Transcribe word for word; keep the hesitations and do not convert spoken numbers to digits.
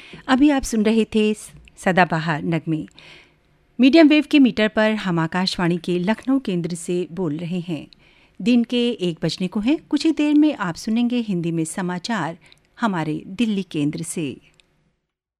अभी आप सुन रहे थे सदाबहार नगमे। मीडियम वेव के मीटर पर हम आकाशवाणी के लखनऊ केंद्र से बोल रहे हैं। दिन के एक बजने को हैं। कुछ ही देर में आप सुनेंगे हिंदी में समाचार हमारे दिल्ली केंद्र से।